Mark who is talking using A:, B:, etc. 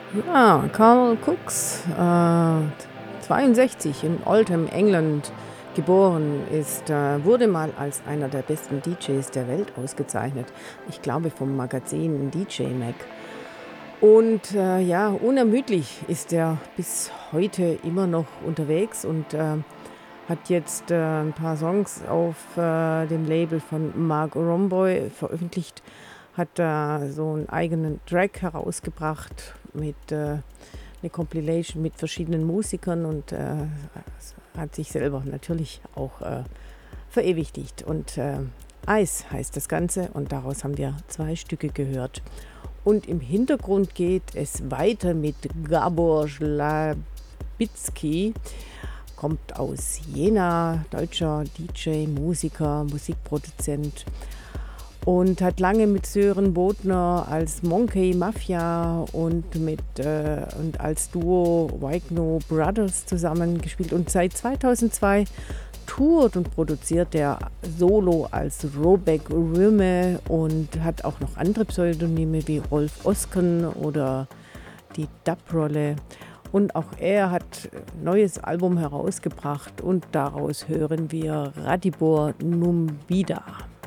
A: Ja, Carl Cooks, 62 in Oldham, England geboren ist, wurde mal als einer der besten DJs der Welt ausgezeichnet. Ich glaube vom Magazin DJ Mag. Und ja, unermüdlich ist er bis heute immer noch unterwegs und hat jetzt ein paar Songs auf dem Label von Mark Romboy veröffentlicht, hat so einen eigenen Track herausgebracht mit eine Compilation mit verschiedenen Musikern und hat sich selber natürlich auch verewigt. Und Ice heißt das Ganze und daraus haben wir 2 Stücke gehört. Und im Hintergrund geht es weiter mit Gabor Schlabitzky, kommt aus Jena, deutscher DJ, Musiker, Musikproduzent und hat lange mit Sören Bodner als Monkey Mafia und als Duo Wykno Brothers zusammengespielt und seit 2002 tourt und produziert er solo als Robek Rümme und hat auch noch andere Pseudonyme wie Rolf Osken oder die Dub-Rolle. Und auch er hat ein neues Album herausgebracht und daraus hören wir Radibor Numbida.